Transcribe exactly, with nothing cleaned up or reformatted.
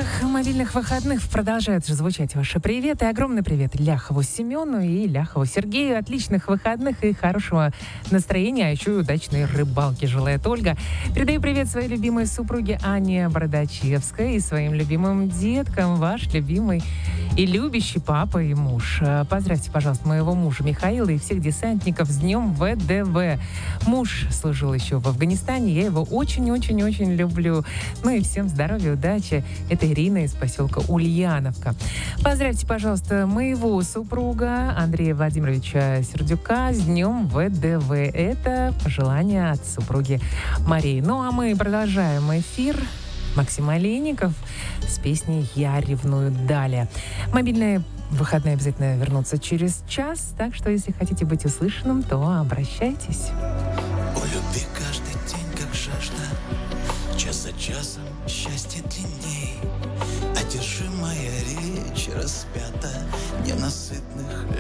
наших мобильных выходных продолжают же звучать ваши приветы. Огромный привет Ляхову Семену и Ляхову Сергею. Отличных выходных и хорошего настроения, а еще и удачной рыбалки желает Ольга. Передаю привет своей любимой супруге Анне Бородачевской и своим любимым деткам, ваш любимый и любящий папа и муж. Поздравьте, пожалуйста, моего мужа Михаила и всех десантников с днем вэ дэ вэ. Муж служил еще в Афганистане, я его очень-очень-очень люблю. Ну и всем здоровья, удачи. Это Ирина из поселка Ульяновка. Поздравьте, пожалуйста, моего супруга Андрея Владимировича Сердюка с днем вэ дэ вэ. Это пожелание от супруги Марии. Ну а мы продолжаем эфир. Максим Олейников с песней «Я ревную» далее. Мобильные выходные обязательно вернутся через час, так что если хотите быть услышанным, то обращайтесь. У любви каждый день как жажда, час за часом счастье длинней. Одержимая речь распята ненасытных